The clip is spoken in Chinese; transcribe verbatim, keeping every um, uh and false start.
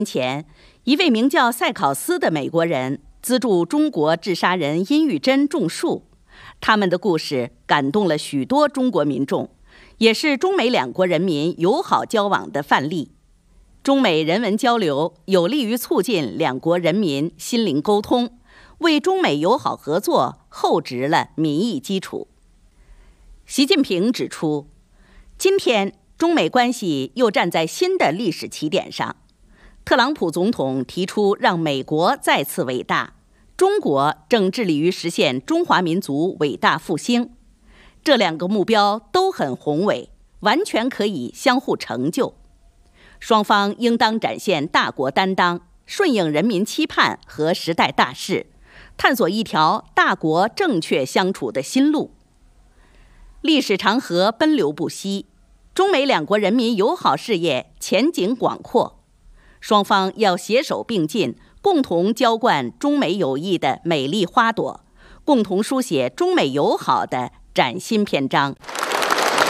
前，一位名叫塞考斯的美国人资助中国治沙人殷玉珍种树，他们的故事感动了许多中国民众，也是中美两国人民友好交往的范例。中美人文交流有利于促进两国人民心灵沟通，为中美友好合作厚植了民意基础。习近平指出，今天中美关系又站在新的历史起点上。特朗普总统提出让美国再次伟大，中国正致力于实现中华民族伟大复兴。这两个目标都很宏伟，完全可以相互成就。双方应当展现大国担当，顺应人民期盼和时代大势，探索一条大国正确相处的新路。历史长河奔流不息，中美两国人民友好事业前景广阔。双方要携手并进，共同浇灌中美友谊的美丽花朵，共同书写中美友好的崭新篇章。